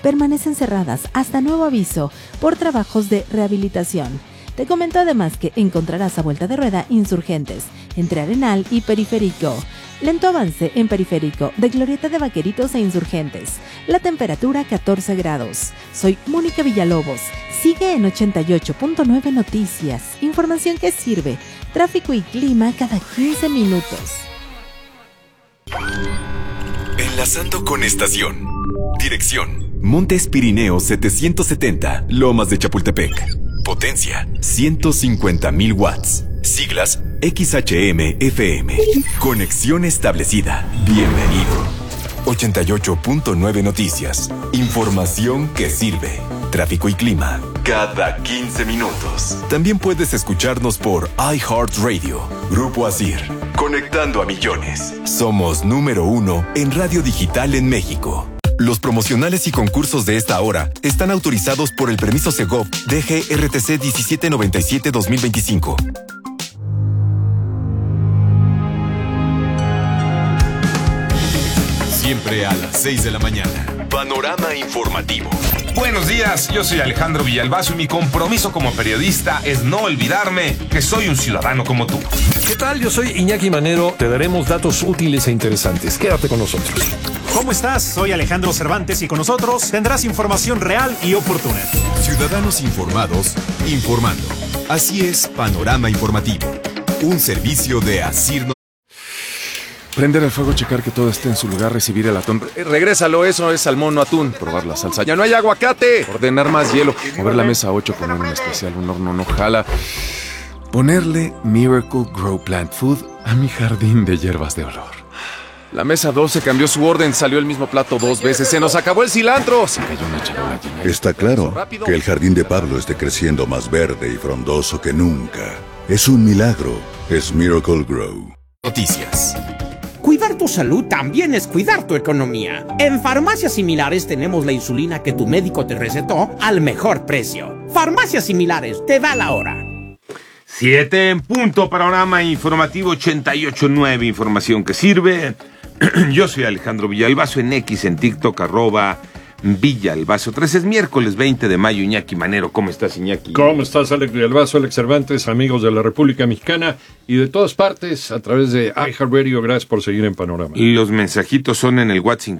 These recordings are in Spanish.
permanecen cerradas hasta nuevo aviso por trabajos de rehabilitación. Te comento además que encontrarás a vuelta de rueda Insurgentes, entre Arenal y Periférico. Lento avance en Periférico, de Glorieta de Vaqueritos a Insurgentes. La temperatura 14 grados. Soy Mónica Villalobos. Sigue en 88.9 Noticias. Información que sirve. Tráfico y clima cada 15 minutos. Enlazando con estación. Dirección: Montes Pirineos 770, Lomas de Chapultepec. Potencia: 150,000 watts. Siglas: XHM-FM. Conexión establecida. Bienvenido. 88.9 Noticias. Información que sirve. Tráfico y clima cada 15 minutos. También puedes escucharnos por iHeartRadio. Grupo Asir. Conectando a millones. Somos número 1 en radio digital en México. Los promocionales y concursos de esta hora están autorizados por el permiso Segov DGRTC 1797-2025. Siempre a las 6 de la mañana. Panorama informativo. Buenos días, yo soy Alejandro Villalbazo y mi compromiso como periodista es no olvidarme que soy un ciudadano como tú. ¿Qué tal? Yo soy Iñaki Manero. Te daremos datos útiles e interesantes. Quédate con nosotros. ¿Cómo estás? Soy Alejandro Cervantes y con nosotros tendrás información real y oportuna. Ciudadanos informados, informando. Así es Panorama Informativo. Un servicio de Asir. Prender el fuego, checar que todo esté en su lugar, recibir el atún. Regrésalo, eso es salmón, no atún. Probar la salsa. ¡Ya no hay aguacate! Ordenar más hielo. Mover la mesa 8, poner un especial, un horno no jala. Ponerle Miracle Grow Plant Food a mi jardín de hierbas de olor. La mesa 12 cambió su orden, salió el mismo plato 2 veces. ¡Se nos acabó el cilantro! Se cayó una charola llena. Está claro que el jardín de Pablo esté creciendo más verde y frondoso que nunca. Es un milagro. Es Miracle Grow. Noticias. Cuidar tu salud también es cuidar tu economía. En Farmacias Similares tenemos la insulina que tu médico te recetó al mejor precio. Farmacias Similares, te da la hora. 7 en punto, Panorama Informativo 88.9, información que sirve. Yo soy Alejandro Villalbazo, en X, en TikTok, @Villalbazo 3. Es miércoles 20 de mayo, Iñaki Manero. ¿Cómo estás, Iñaki? ¿Cómo estás, Alex Villalbazo, Alex Cervantes, amigos de la República Mexicana y de todas partes a través de iHeartRadio? Gracias por seguir en Panorama. Y los mensajitos son en el WhatsApp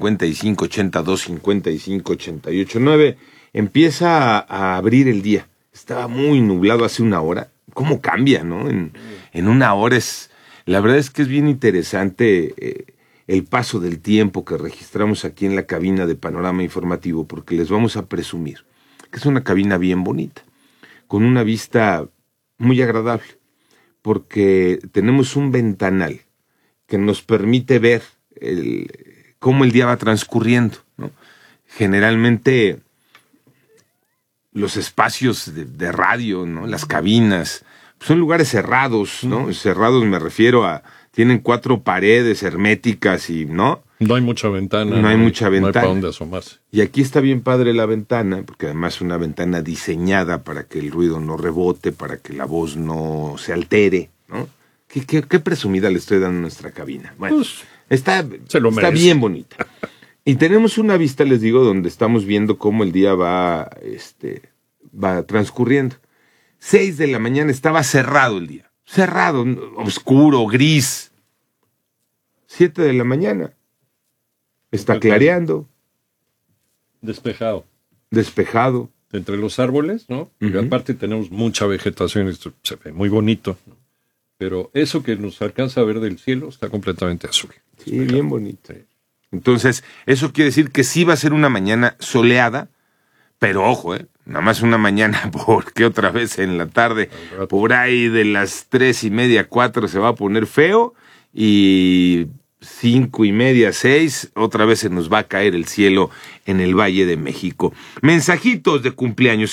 5582558889. Empieza a abrir el día. Estaba muy nublado hace una hora. ¿Cómo cambia, no? En una hora la verdad es que es bien interesante el paso del tiempo que registramos aquí en la cabina de Panorama Informativo, porque les vamos a presumir que es una cabina bien bonita, con una vista muy agradable, porque tenemos un ventanal que nos permite ver cómo el día va transcurriendo, ¿no? Generalmente los espacios de radio, ¿no? Las cabinas, son lugares cerrados, ¿no? Cerrados me refiero a tienen 4 paredes herméticas y, ¿no? No hay mucha ventana. No hay mucha ventana. No hay para dónde asomarse. Y aquí está bien padre la ventana, porque además es una ventana diseñada para que el ruido no rebote, para que la voz no se altere, ¿no? ¿Qué presumida le estoy dando a nuestra cabina? Bueno, pues, está bien bonita. Y tenemos una vista, les digo, donde estamos viendo cómo el día va transcurriendo. 6 de la mañana estaba cerrado el día. Cerrado, oscuro, gris. 7 de la mañana. Está clareando. Despejado. Entre los árboles, ¿no? Porque aparte tenemos mucha vegetación, esto se ve muy bonito, ¿no? Pero eso que nos alcanza a ver del cielo está completamente azul. Sí, bien bonito. Sí. Entonces, eso quiere decir que sí va a ser una mañana soleada, pero ojo, nada más una mañana, porque otra vez en la tarde, por ahí de las 3:30, 4 se va a poner feo, y 5:30, 6, otra vez se nos va a caer el cielo en el Valle de México. Mensajitos de cumpleaños: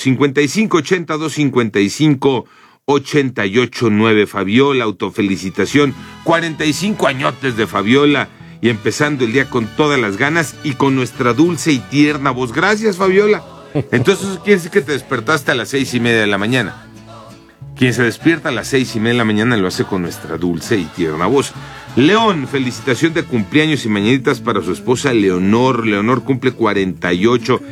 5582558889. Fabiola, autofelicitación, 45 añotes de Fabiola, y empezando el día con todas las ganas y con nuestra dulce y tierna voz. Gracias, Fabiola. Entonces eso quiere decir que te despertaste a las 6:30 de la mañana. Quien se despierta a las 6:30 de la mañana lo hace con nuestra dulce y tierna voz. León, felicitación de cumpleaños y mañanitas para su esposa Leonor. Leonor cumple 48.